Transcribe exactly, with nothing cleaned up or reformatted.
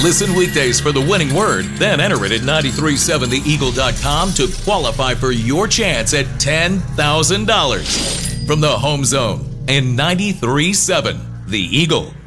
Listen weekdays for the winning word, then enter it at nine three seven the eagle dot com to qualify for your chance at ten thousand dollars. From the Home Zone and ninety-three point seven The Eagle.